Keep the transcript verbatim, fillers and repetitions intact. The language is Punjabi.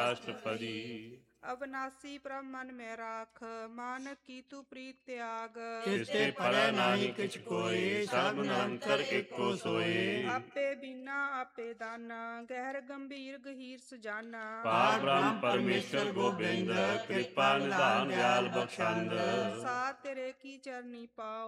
ਅਸ਼ਟਪਦੀ। ਅਬਨਾਸੀ ਪ੍ਰਭ ਮਨ ਮੈਂ ਰਾਖ, ਮਾਨ ਕੀ ਤੂ ਪ੍ਰੀਤ ਤਿਆਗ। ਤਿਸ ਤੇ ਪਰੈ ਨਾਹੀ ਕਿਛ ਕੋਇ, ਸਭ ਨਿਰੰਤਰ ਏਕੋ ਸੋਇ। ਆਪੇ ਬੀਨਾ ਆਪੇ ਦਾਨਾ, ਗਹਿਰ ਗੰਭੀਰ ਗਹੀਰ ਸਜਾਨਾ। ਪਾਰ ਬ੍ਰਹਮ ਪਰਮੇਸ਼ਰ ਗੋਬਿੰਦ, ਕਿਰਪਾ ਨਿਧਾਨ ਦਿਆਲ ਬਖਸ਼ੰਦ। ਸਾ ਤੇਰੇ ਕੀ ਚਰਨੀ ਪਾਉ,